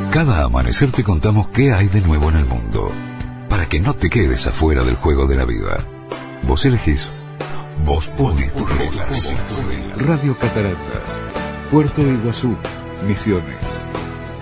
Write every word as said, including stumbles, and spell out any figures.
Cada amanecer te contamos qué hay de nuevo en el mundo, para que no te quedes afuera del juego de la vida. Vos elegís, vos pones tus reglas. Radio Cataratas, Puerto de Iguazú, Misiones.